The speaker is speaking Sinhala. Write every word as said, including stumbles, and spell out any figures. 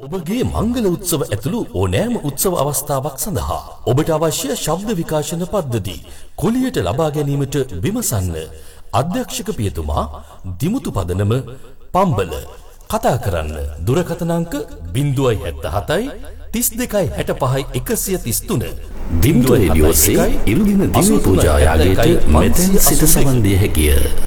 ඔබගේ මංගල උත්සව ඇතුළු ඕනෑම උත්සව අවස්ථාවක් සඳහා ඔබට අවශ්‍ය ශබ්ද විකාශන පද්ධති කුලියට ලබා ගැනීමට විමසන්න. අධ්‍යක්ෂක පියතුමා දිමුතු පදනම පම්බල. කතා කරන්න දුරකථන අංක ज़ीरो सात सात तीस दो साठ पाँच एक सौ तीस तीन දිමුතු රේඩියෝ සේ ඉරුදින දිවි පූජා යාගයට මෙතෙන් සිට සමන් දිය හැකිය.